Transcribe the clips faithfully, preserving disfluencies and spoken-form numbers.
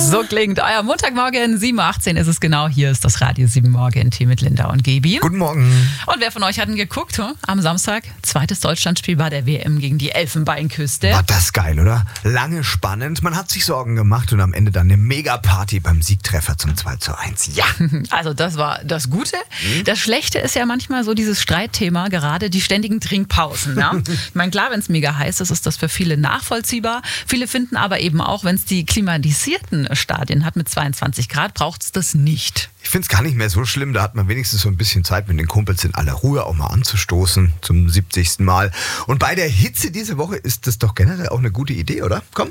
So klingt euer Montagmorgen, sieben Uhr achtzehn ist es genau. Hier ist das Radio sieben Morgen-Team mit Linda und Gaby. Guten Morgen. Und wer von euch hat denn geguckt? Hm? Am Samstag, zweites Deutschlandspiel bei der W M gegen die Elfenbeinküste. War das geil, oder? Lange spannend, man hat sich Sorgen gemacht und am Ende dann eine Mega-Party beim Siegtreffer zum zwei zu eins. Ja! Also das war das Gute. Das Schlechte ist ja manchmal so dieses Streitthema, gerade die ständigen Trinkpausen. Ja? Ich meine, klar, wenn es mega heiß ist, ist das für viele nachvollziehbar. Viele finden aber eben auch, wenn es die klimatisierten Stadien hat mit zweiundzwanzig Grad, braucht es das nicht. Ich finde es gar nicht mehr so schlimm, da hat man wenigstens so ein bisschen Zeit, mit den Kumpels in aller Ruhe auch mal anzustoßen, zum siebzigsten Mal. Und bei der Hitze diese Woche ist das doch generell auch eine gute Idee, oder? Komm.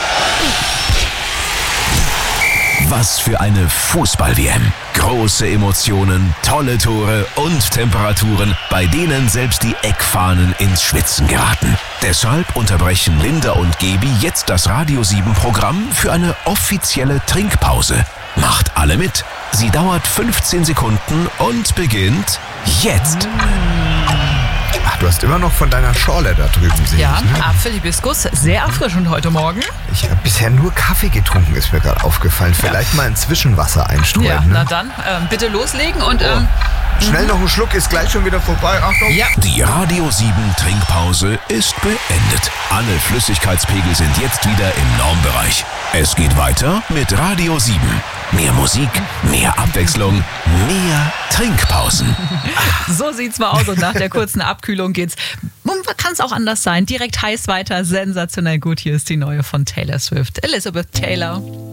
Was für eine Fußball-W M. Große Emotionen, tolle Tore und Temperaturen, bei denen selbst die Eckfahnen ins Schwitzen geraten. Deshalb unterbrechen Linda und Gaby jetzt das Radio sieben Programm für eine offizielle Trinkpause. Macht alle mit. Sie dauert fünfzehn Sekunden und beginnt jetzt. Ach, du hast immer noch von deiner Schorle da drüben, sehe Ja, ich, ne? Apfelhibiskus, sehr erfrischend heute Morgen. Ich habe bisher nur Kaffee getrunken, ist mir gerade aufgefallen. Vielleicht mal ein Zwischenwasser einstreuen. Ja, ne? na dann, ähm, bitte loslegen und... Ähm, Schnell noch einen Schluck, ist gleich schon wieder vorbei. Achtung. ja. Die Radio sieben Trinkpause ist beendet. Alle Flüssigkeitspegel sind jetzt wieder im Normbereich. Es geht weiter mit Radio sieben. Mehr Musik, mehr Abwechslung, mehr Trinkpausen. So sieht's mal aus und nach der kurzen Abkühlung geht's. Kann es auch anders sein. Direkt heiß weiter, sensationell gut. Hier ist die neue von Taylor Swift, Elizabeth Taylor.